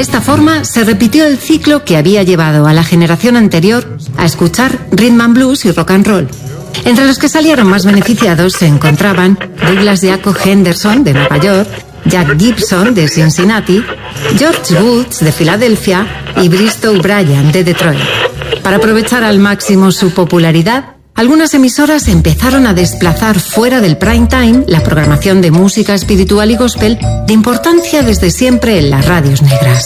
esta forma se repitió el ciclo que había llevado a la generación anterior a escuchar rhythm and blues y rock and roll. Entre los que salieron más beneficiados se encontraban Douglas Jaco Henderson de Nueva York, Jack Gibson de Cincinnati, George Woods de Filadelfia y Bristow Bryant de Detroit. Para aprovechar al máximo su popularidad, algunas emisoras empezaron a desplazar fuera del prime time la programación de música espiritual y gospel de importancia desde siempre en las radios negras.